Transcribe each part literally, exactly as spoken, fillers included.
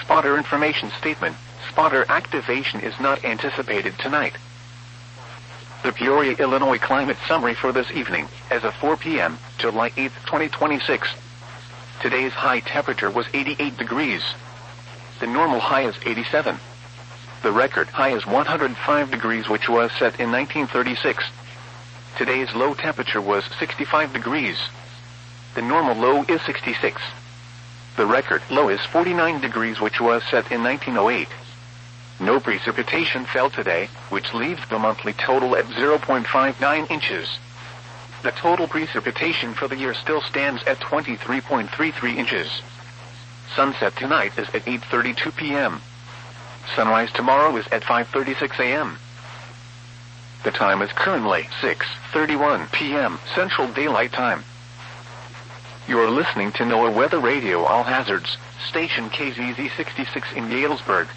Spotter information statement. Spotter activation is not anticipated tonight. The Peoria, Illinois climate summary for this evening, as of four p m, July eighth, twenty twenty-six. Today's high temperature was eighty-eight degrees. The normal high is eighty-seven. The record high is one hundred five degrees, which was set in nineteen thirty-six. Today's low temperature was sixty-five degrees. The normal low is sixty-six. The record low is forty-nine degrees, which was set in nineteen oh eight. No precipitation fell today, which leaves the monthly total at zero point five nine inches. The total precipitation for the year still stands at twenty-three point three three inches. Sunset tonight is at eight thirty-two p m Sunrise tomorrow is at five thirty-six a m The time is currently six thirty-one p m Central Daylight Time. You're listening to NOAA Weather Radio All Hazards, station K Z Z sixty-six in Galesburg.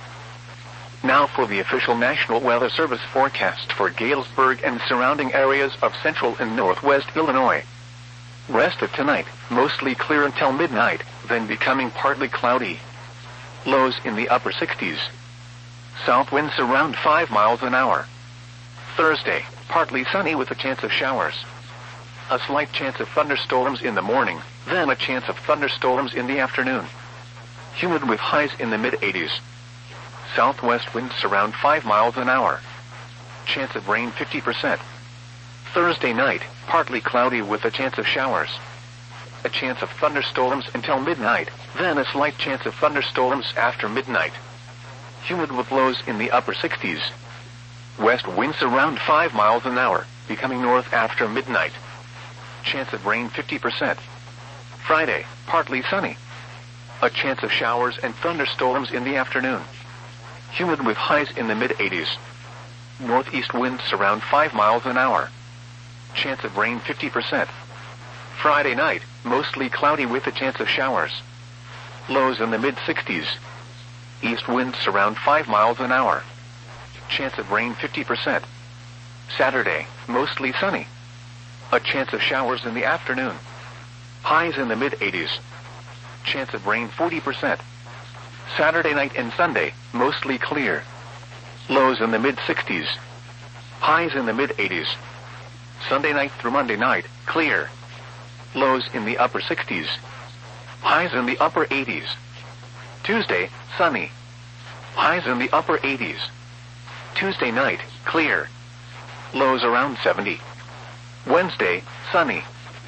Now for the official National Weather Service forecast for Galesburg and surrounding areas of central and northwest Illinois. Rest of tonight, mostly clear until midnight, then becoming partly cloudy. Lows in the upper sixties. South winds around five miles an hour. Thursday, partly sunny with a chance of showers. A slight chance of thunderstorms in the morning, then a chance of thunderstorms in the afternoon. Humid with highs in the mid-eighties. Southwest winds around five miles an hour. Chance of rain fifty percent. Thursday night, partly cloudy with a chance of showers. A chance of thunderstorms until midnight, then a slight chance of thunderstorms after midnight. Humid with lows in the upper sixties. West winds around five miles an hour, becoming north after midnight. Chance of rain fifty percent. Friday, partly sunny. A chance of showers and thunderstorms in the afternoon. Humid with highs in the mid-eighties. Northeast winds around five miles an hour. Chance of rain fifty percent. Friday night, mostly cloudy with a chance of showers. Lows in the mid-sixties. East winds around five miles an hour. Chance of rain fifty percent. Saturday, mostly sunny. A chance of showers in the afternoon. Highs in the mid-eighties. Chance of rain forty percent. Saturday night and Sunday, mostly clear. Lows in the mid-sixties. Highs in the mid-eighties. Sunday night through Monday night, clear. Lows in the upper sixties. Highs in the upper eighties. Tuesday, sunny. Highs in the upper eighties. Tuesday night, clear. Lows around seventy. Wednesday, sunny.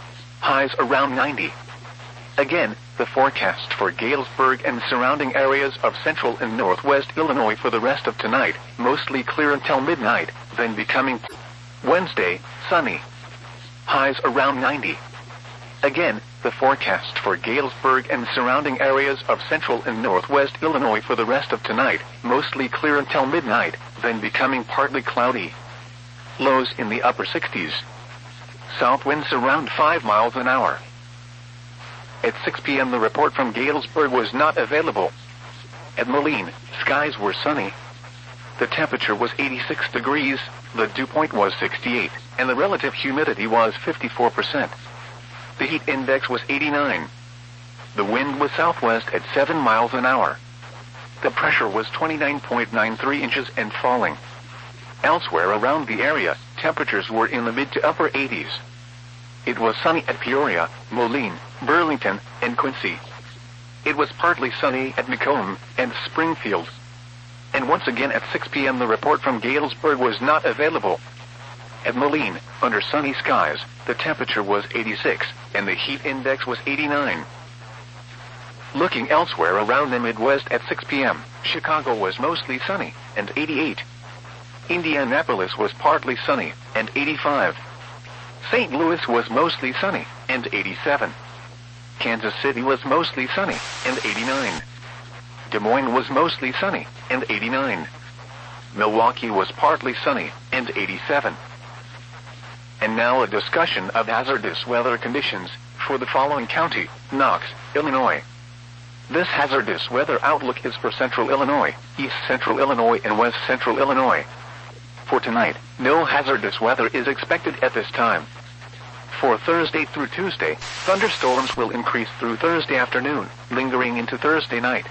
Highs around ninety. Again, the forecast for Galesburg and surrounding areas of central and northwest Illinois for the rest of tonight, mostly clear until midnight, then becoming Wednesday, sunny. Highs around ninety. Again, the forecast for Galesburg and surrounding areas of central and northwest Illinois for the rest of tonight, mostly clear until midnight, then becoming partly cloudy. Lows in the upper sixties. South winds around five miles an hour. At six p m the report from Galesburg was not available. At Moline, skies were sunny. The temperature was eighty-six degrees, the dew point was sixty-eight, and the relative humidity was fifty-four percent. The heat index was eighty-nine. The wind was southwest at seven miles an hour. The pressure was twenty-nine point nine three inches and falling. Elsewhere around the area, temperatures were in the mid to upper eighties. It was sunny at Peoria, Moline, Burlington, and Quincy. It was partly sunny at Macomb and Springfield. And once again at six p m the report from Galesburg was not available. At Moline, under sunny skies, the temperature was eighty-six, and the heat index was eighty-nine. Looking elsewhere around the Midwest at six p m, Chicago was mostly sunny, and eighty-eight. Indianapolis was partly sunny, and eighty-five. Saint Louis was mostly sunny, and eighty-seven. Kansas City was mostly sunny, and eighty-nine. Des Moines was mostly sunny, and eighty-nine. Milwaukee was partly sunny, and eighty-seven. And now a discussion of hazardous weather conditions for the following county, Knox, Illinois. This hazardous weather outlook is for central Illinois, east central Illinois, and west central Illinois. For tonight, no hazardous weather is expected at this time. For Thursday through Tuesday, thunderstorms will increase through Thursday afternoon, lingering into Thursday night.